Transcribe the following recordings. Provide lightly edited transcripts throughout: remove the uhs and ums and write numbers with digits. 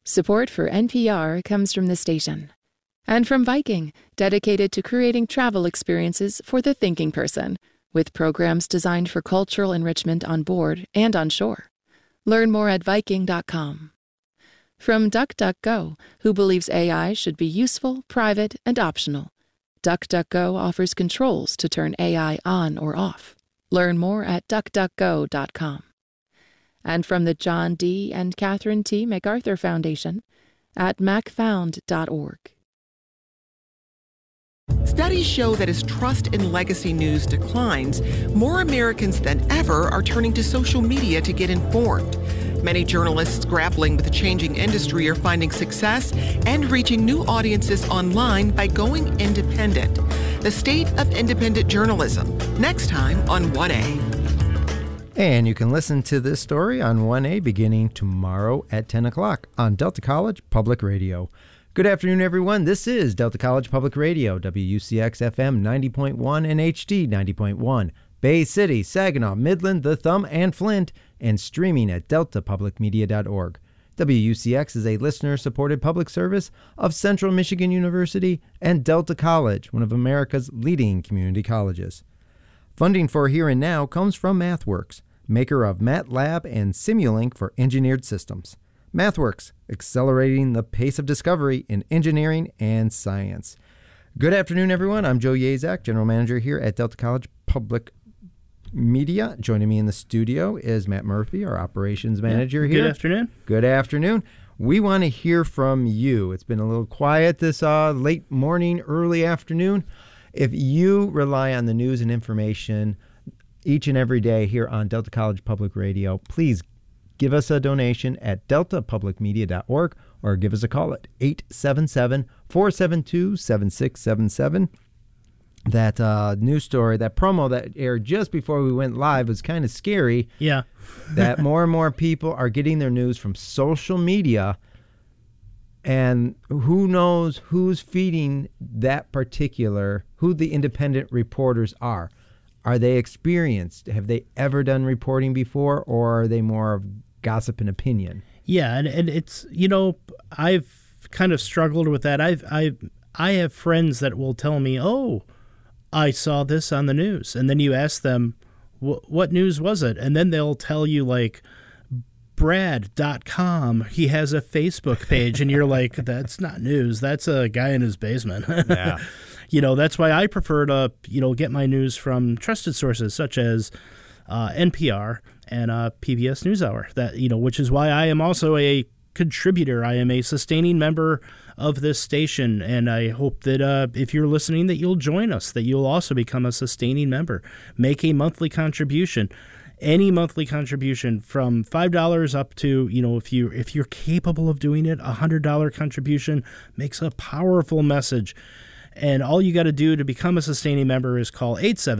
Support for NPR comes from the station. And from Viking, dedicated to creating travel experiences for the thinking person, with programs designed for cultural enrichment on board and on shore. Learn more at Viking.com. From DuckDuckGo, who believes AI should be useful, private, and optional. DuckDuckGo offers controls to turn AI on or off. Learn more at DuckDuckGo.com. And from the John D. and Catherine T. MacArthur Foundation at macfound.org. Studies show that as trust in legacy news declines, more Americans than ever are turning to social media to get informed. Many journalists grappling with the changing industry are finding success and reaching new audiences online by going independent. The state of independent journalism, next time on 1A. And you can listen to this story on 1A beginning tomorrow at 10 o'clock on Delta College Public Radio. Good afternoon, everyone. This is Delta College Public Radio, WUCX-FM 90.1 and HD 90.1, Bay City, Saginaw, Midland, The Thumb, and Flint, and streaming at deltapublicmedia.org. WUCX is a listener-supported public service of Central Michigan University and Delta College, one of America's leading community colleges. Funding for Here and Now comes from MathWorks, maker of MATLAB and Simulink for engineered systems. MathWorks, accelerating the pace of discovery in engineering and science. Good afternoon, everyone. I'm Joe Yazak, General Manager here at Delta College Public Media. Joining me in the studio is Matt Murphy, our Operations Manager here. Good afternoon. Good afternoon. We want to hear from you. It's been a little quiet this late morning, early afternoon. If you rely on the news and information each and every day here on Delta College Public Radio, please give us a donation at deltapublicmedia.org or give us a call at 877-472-7677. That news story, that promo that aired just before we went live was kind of scary. Yeah. That more and more people are getting their news from social media, and who knows who's feeding that particular, who the independent reporters are. Are they experienced? Have they ever done reporting before, or are they more of gossip and opinion? Yeah, and it's, I've kind of struggled with that. I have friends that will tell me, oh, I saw this on the news. And then you ask them, what news was it? And then they'll tell you, like, Brad.com, he has a Facebook page. And you're like, that's not news. That's a guy in his basement. Yeah. That's why I prefer to, get my news from trusted sources such as NPR and PBS NewsHour. That, which is why I am also a contributor. I am a sustaining member of this station, and I hope that if you're listening that you'll join us, that you'll also become a sustaining member. Make a monthly contribution. Any monthly contribution from $5 up to, if you're capable of doing it, $100 contribution makes a powerful message. And all you got to do to become a sustaining member is call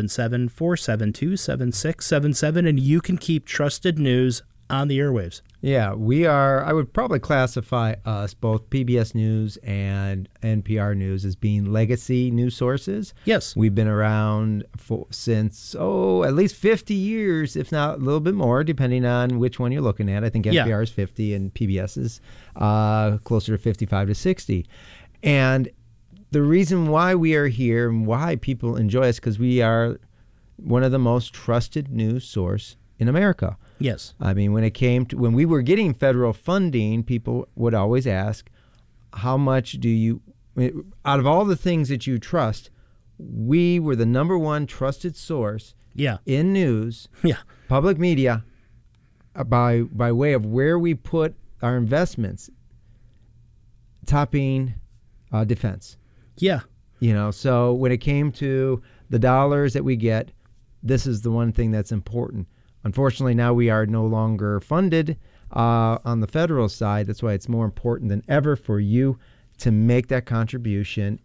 877-472-7677, and you can keep trusted news on the airwaves. Yeah, we are, I would probably classify us, both PBS News and NPR News, as being legacy news sources. Yes. We've been around since, at least 50 years, if not a little bit more, depending on which one you're looking at. I think NPR is 50 and PBS is closer to 55 to 60. And the reason why we are here and why people enjoy us, because we are one of the most trusted news source in America. Yes. I mean, when we were getting federal funding, people would always ask, how much do you, out of all the things that you trust, we were the number one trusted source in news, public media, by way of where we put our investments, topping defense. Yeah. So when it came to the dollars that we get, this is the one thing that's important. Unfortunately, now we are no longer funded on the federal side. That's why it's more important than ever for you to make that contribution.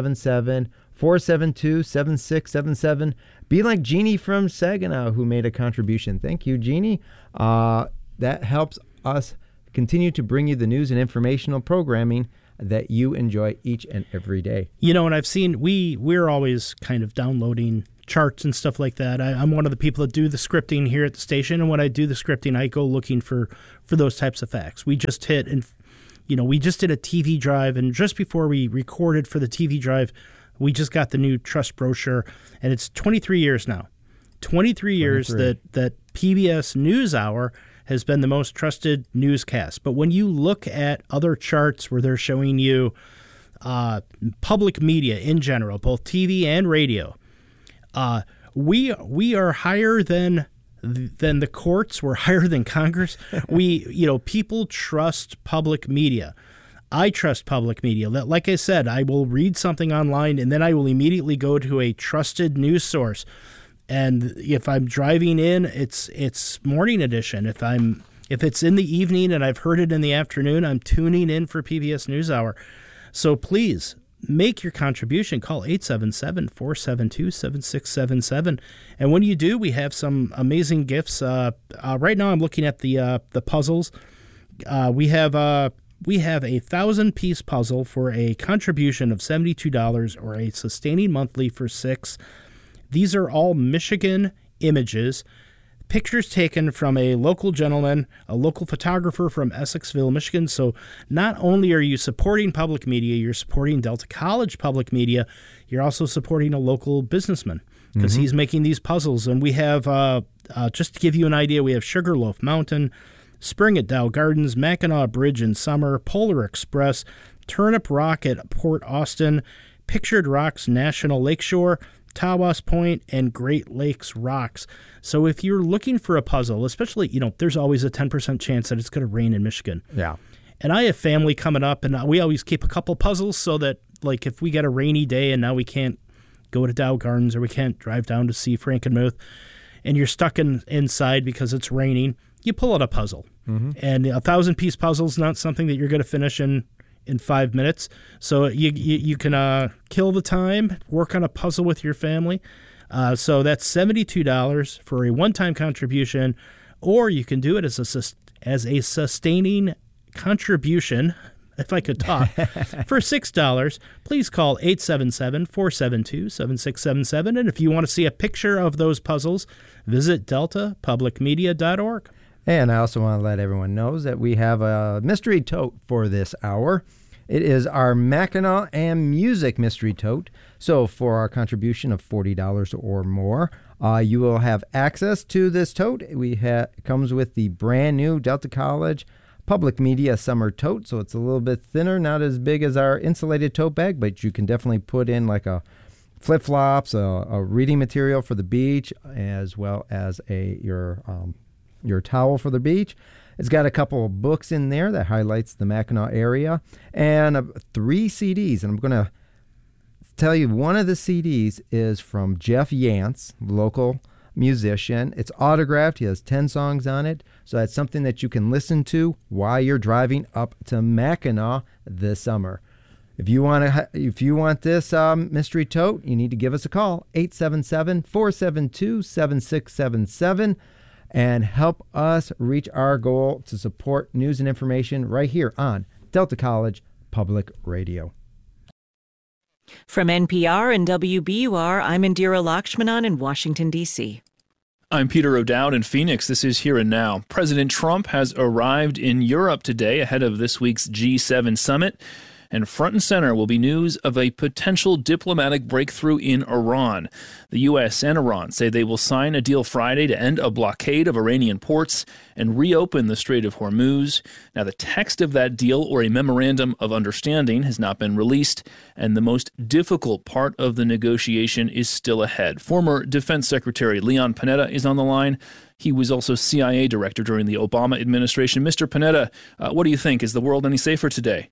877-472-7677. Be like Jeannie from Saginaw, who made a contribution. Thank you, Jeannie. That helps us continue to bring you the news and informational programming that you enjoy each and every day. And I've seen, we're always kind of downloading charts and stuff like that. I'm one of the people that do the scripting here at the station, and when I do the scripting, I go looking for those types of facts. We just hit, and we just did a TV drive, and just before we recorded for the TV drive, we just got the new trust brochure, and it's 23 years now. 23 years that PBS NewsHour has been the most trusted newscast. But when you look at other charts where they're showing you public media in general, both TV and radio, we are higher than the courts. We're higher than Congress. People trust public media. I trust public media. Like I said, I will read something online and then I will immediately go to a trusted news source. And if I'm driving in, it's morning edition. If it's in the evening and I've heard it in the afternoon, I'm tuning in for PBS NewsHour. So please make your contribution. Call 877-472-7677. And when you do, we have some amazing gifts. Right now I'm looking at the puzzles. We have a 1,000-piece puzzle for a contribution of $72 or a sustaining monthly for $6. These are all Michigan images, pictures taken from a local gentleman, a local photographer from Essexville, Michigan. So not only are you supporting public media, you're supporting Delta College public media, you're also supporting a local businessman because he's making these puzzles. And we have, just to give you an idea, we have Sugarloaf Mountain, Spring at Dow Gardens, Mackinac Bridge in summer, Polar Express, Turnip Rock at Port Austin, Pictured Rocks National Lakeshore, Tawas Point, and Great Lakes Rocks. So if you're looking for a puzzle, especially, there's always a 10% chance that it's going to rain in Michigan. Yeah. And I have family coming up, and we always keep a couple puzzles so that, like, if we get a rainy day and now we can't go to Dow Gardens or we can't drive down to see Frankenmuth, and you're stuck inside because it's raining, you pull out a puzzle. And a 1,000-piece puzzle is not something that you're going to finish in 5 minutes. So you can kill the time, work on a puzzle with your family. So that's $72 for a one-time contribution, or you can do it as a sustaining contribution, if I could talk, for $6. Please call 877-472-7677. And if you want to see a picture of those puzzles, visit deltapublicmedia.org. And I also want to let everyone know that we have a mystery tote for this hour. It is our Mackinac and Music mystery tote. So for our contribution of $40 or more, you will have access to this tote. It comes with the brand new Delta College Public Media Summer Tote. So it's a little bit thinner, not as big as our insulated tote bag, but you can definitely put in like a flip-flops, a reading material for the beach, as well as your towel for the beach. It's got a couple of books in there that highlights the Mackinac area, and 3 CDs. And I'm going to tell you, one of the CDs is from Jeff Yance, local musician. It's autographed. He has 10 songs on it. So that's something that you can listen to while you're driving up to Mackinac this summer. If you want this mystery tote, you need to give us a call, 877-472-7677. and help us reach our goal to support news and information right here on Delta College Public Radio. From NPR and WBUR, I'm Indira Lakshmanan in Washington, D.C. I'm Peter O'Dowd in Phoenix. This is Here and Now. President Trump has arrived in Europe today ahead of this week's G7 summit. And front and center will be news of a potential diplomatic breakthrough in Iran. The U.S. and Iran say they will sign a deal Friday to end a blockade of Iranian ports and reopen the Strait of Hormuz. Now, the text of that deal, or a memorandum of understanding, has not been released, and the most difficult part of the negotiation is still ahead. Former Defense Secretary Leon Panetta is on the line. He was also CIA director during the Obama administration. Mr. Panetta, what do you think? Is the world any safer today?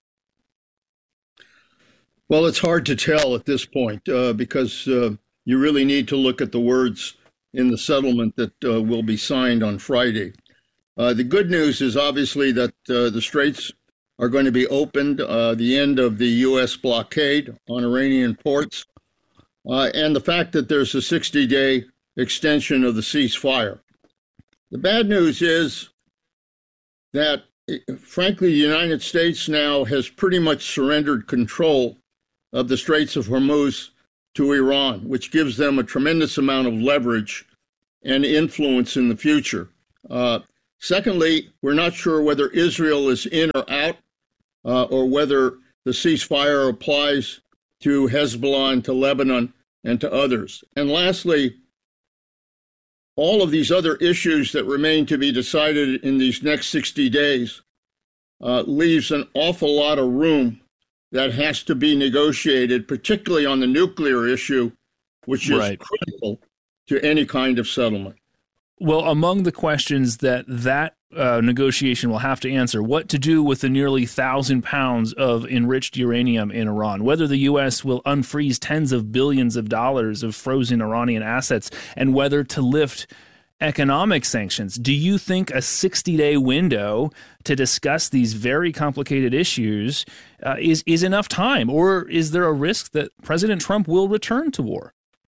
Well, it's hard to tell at this point because you really need to look at the words in the settlement that will be signed on Friday. The good news is obviously that the straits are going to be opened, the end of the U.S. blockade on Iranian ports, and the fact that there's a 60-day extension of the ceasefire. The bad news is that, frankly, the United States now has pretty much surrendered control of the Straits of Hormuz to Iran, which gives them a tremendous amount of leverage and influence in the future. Secondly, we're not sure whether Israel is in or out or whether the ceasefire applies to Hezbollah and to Lebanon and to others. And lastly, all of these other issues that remain to be decided in these next 60 days leaves an awful lot of room that has to be negotiated, particularly on the nuclear issue, which is critical to any kind of settlement. Well, among the questions that negotiation will have to answer, what to do with the nearly 1,000 pounds of enriched uranium in Iran, whether the U.S. will unfreeze tens of billions of dollars of frozen Iranian assets, and whether to lift economic sanctions. Do you think a 60-day window to discuss these very complicated issues is enough time, or is there a risk that President Trump will return to war?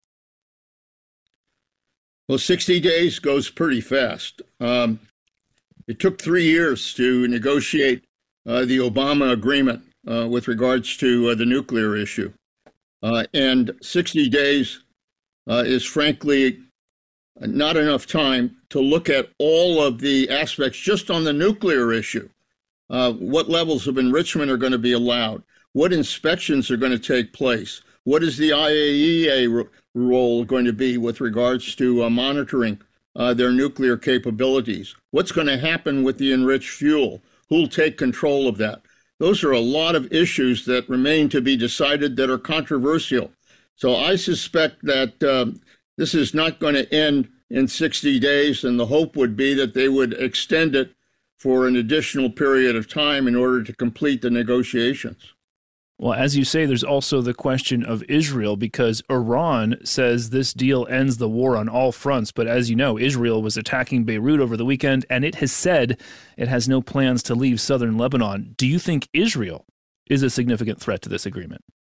Well, 60 days goes pretty fast. It took 3 years to negotiate the Obama agreement with regards to the nuclear issue. And 60 days is frankly not enough time to look at all of the aspects just on the nuclear issue. What levels of enrichment are going to be allowed? What inspections are going to take place? What is the IAEA role going to be with regards to monitoring their nuclear capabilities? What's going to happen with the enriched fuel? Who'll take control of that? Those are a lot of issues that remain to be decided that are controversial. So I suspect that this is not going to end in 60 days, and the hope would be that they would extend it for an additional period of time in order to complete the negotiations. Well, as you say, there's also the question of Israel, because Iran says this deal ends the war on all fronts. But as you know, Israel was attacking Beirut over the weekend, and it has said it has no plans to leave southern Lebanon. Do you think Israel is a significant threat to this agreement?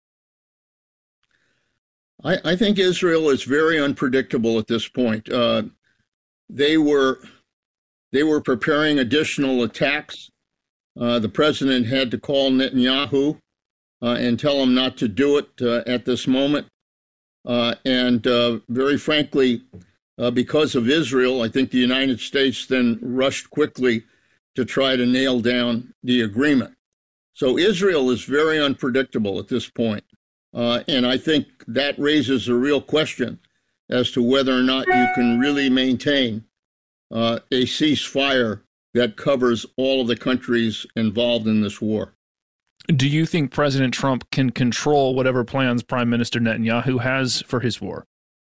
I think Israel is very unpredictable at this point. They were preparing additional attacks. The president had to call Netanyahu and tell him not to do it at this moment. And very frankly, because of Israel, I think the United States then rushed quickly to try to nail down the agreement. So Israel is very unpredictable at this point. And I think that raises a real question as to whether or not you can really maintain a ceasefire that covers all of the countries involved in this war. Do you think President Trump can control whatever plans Prime Minister Netanyahu has for his war?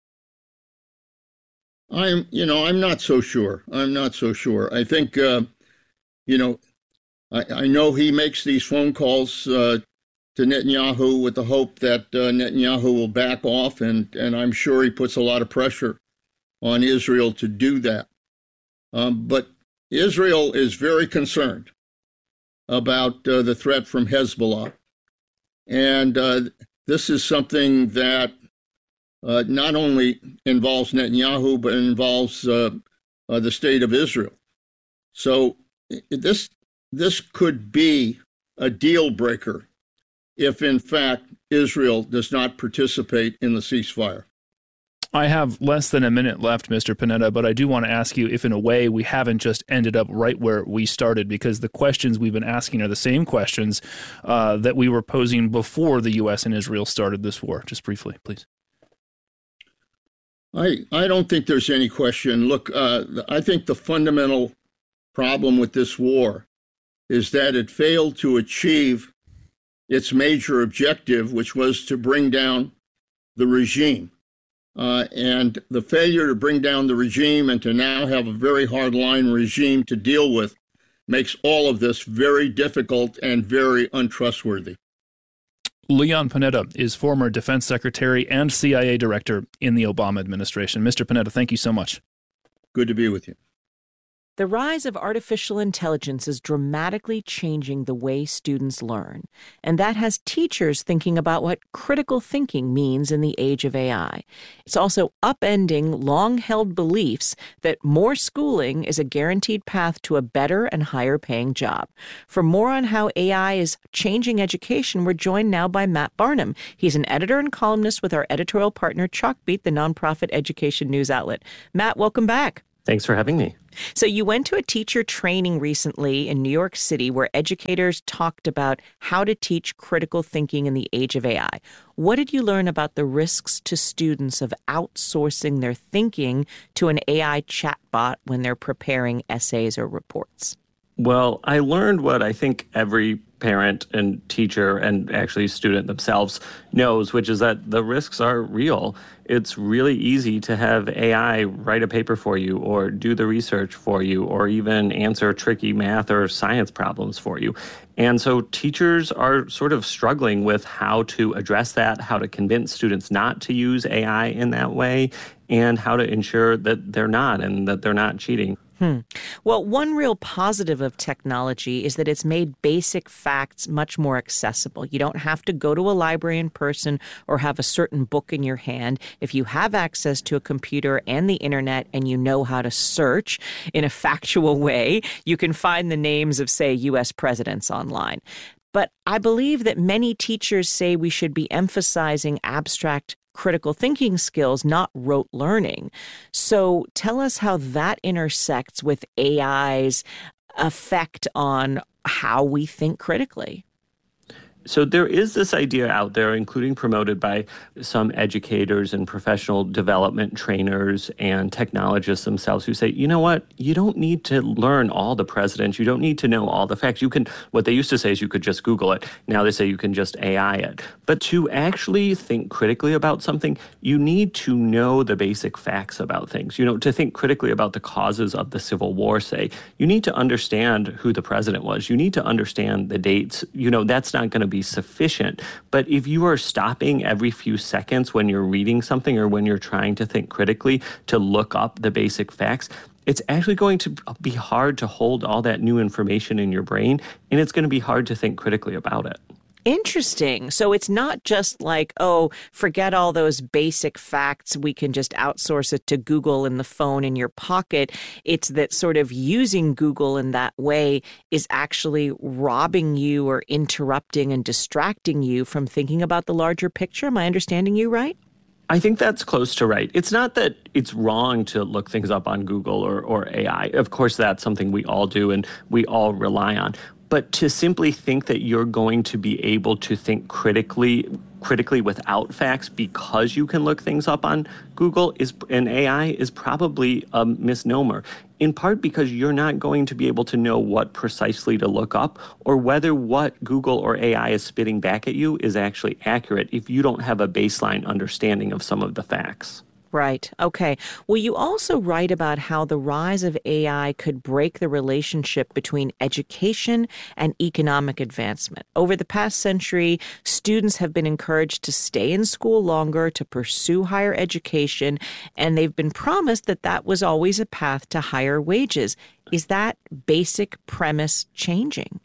I'm not so sure. I think, I know he makes these phone calls to Netanyahu with the hope that Netanyahu will back off, and I'm sure he puts a lot of pressure on Israel to do that. But Israel is very concerned about the threat from Hezbollah. And this is something that not only involves Netanyahu, but it involves the state of Israel. So this could be a deal breaker if, in fact, Israel does not participate in the ceasefire. I have less than a minute left, Mr. Panetta, but I do want to ask you if, in a way, we haven't just ended up right where we started, because the questions we've been asking are the same questions that we were posing before the U.S. and Israel started this war. Just briefly, please. I don't think there's any question. Look, I think the fundamental problem with this war is that it failed to achieve its major objective, which was to bring down the regime. And the failure to bring down the regime and to now have a very hard-line regime to deal with makes all of this very difficult and very untrustworthy. Leon Panetta is former defense secretary and CIA director in the Obama administration. Mr. Panetta, thank you so much. Good to be with you. The rise of artificial intelligence is dramatically changing the way students learn, and that has teachers thinking about what critical thinking means in the age of AI. It's also upending long-held beliefs that more schooling is a guaranteed path to a better and higher-paying job. For more on how AI is changing education, we're joined now by Matt Barnum. He's an editor and columnist with our editorial partner Chalkbeat, the nonprofit education news outlet. Matt, welcome back. Thanks for having me. So you went to a teacher training recently in New York City where educators talked about how to teach critical thinking in the age of AI. What did you learn about the risks to students of outsourcing their thinking to an AI chatbot when they're preparing essays or reports? Well, I learned what I think every parent and teacher and actually student themselves knows, which is that the risks are real. It's really easy to have AI write a paper for you or do the research for you or even answer tricky math or science problems for you. And so teachers are sort of struggling with how to address that, how to convince students not to use AI in that way, and how to ensure that they're not and that they're not cheating. Well, one real positive of technology is that it's made basic facts much more accessible. You don't have to go to a library in person or have a certain book in your hand. If you have access to a computer and the internet and you know how to search in a factual way, you can find the names of, say, U.S. presidents online. But I believe that many teachers say we should be emphasizing abstract critical thinking skills, not rote learning. So tell us how that intersects with AI's effect on how we think critically. So there is this idea out there, including promoted by some educators and professional development trainers and technologists themselves, who say, you know what, you don't need to learn all the presidents. You don't need to know all the facts. You can, what they used to say is you could just Google it. Now they say you can just AI it. But to actually think critically about something, you need to know the basic facts about things. You know, to think critically about the causes of the Civil War, say, you need to understand who the president was. You need to understand the dates. You know, that's not going to be sufficient. But if you are stopping every few seconds when you're reading something or when you're trying to think critically to look up the basic facts, it's actually going to be hard to hold all that new information in your brain, and it's going to be hard to think critically about it. Interesting. So it's not just like, oh, forget all those basic facts. We can just outsource it to Google in the phone in your pocket. It's that sort of using Google in that way is actually robbing you or interrupting and distracting you from thinking about the larger picture. Am I understanding you right? I think that's close to right. It's not that it's wrong to look things up on Google or AI. Of course, that's something we all do and we all rely on. But to simply think that you're going to be able to think critically without facts because you can look things up on Google and AI is probably a misnomer, in part because you're not going to be able to know what precisely to look up or whether what Google or AI is spitting back at you is actually accurate if you don't have a baseline understanding of some of the facts. Right. Okay. Well, you also write about how the rise of AI could break the relationship between education and economic advancement. Over the past century, students have been encouraged to stay in school longer, to pursue higher education, and they've been promised that that was always a path to higher wages. Is that basic premise changing?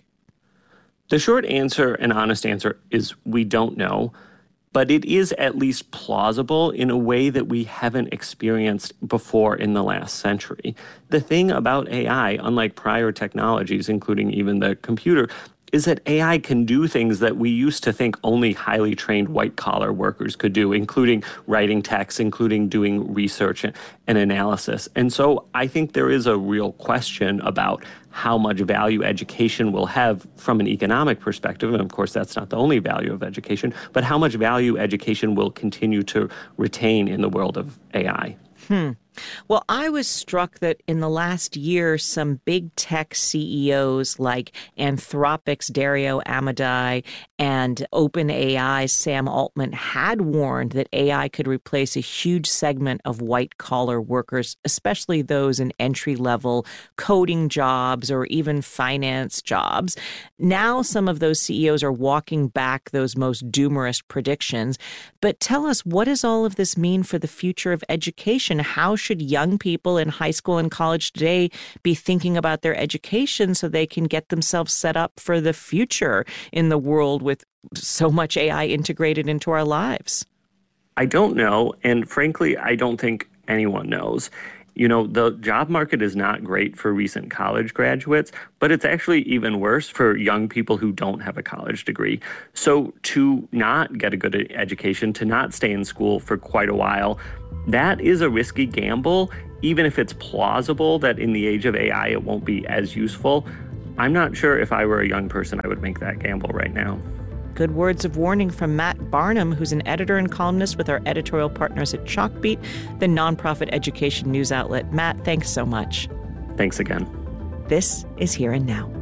The short answer and honest answer is we don't know. But it is at least plausible in a way that we haven't experienced before in the last century. The thing about AI, unlike prior technologies, including even the computer, is that AI can do things that we used to think only highly trained white-collar workers could do, including writing text, including doing research and analysis. And so I think there is a real question about how much value education will have from an economic perspective. And of course, that's not the only value of education, but how much value education will continue to retain in the world of AI. Well, I was struck that in the last year, some big tech CEOs like Anthropic's Dario Amodei and OpenAI's Sam Altman had warned that AI could replace a huge segment of white-collar workers, especially those in entry-level coding jobs or even finance jobs. Now some of those CEOs are walking back those most doomorous predictions. But tell us, what does all of this mean for the future of education? How should young people in high school and college today be thinking about their education so they can get themselves set up for the future in the world with so much AI integrated into our lives? I don't know. And frankly, I don't think anyone knows. You know, the job market is not great for recent college graduates, but it's actually even worse for young people who don't have a college degree. So to not get a good education, to not stay in school for quite a while, that is a risky gamble. even if it's plausible that in the age of AI it won't be as useful, I'm not sure if I were a young person I would make that gamble right now. Good words of warning from Matt Barnum, who's an editor and columnist with our editorial partners at Chalkbeat, the nonprofit education news outlet. Matt, thanks so much. Thanks again. This is Here and Now.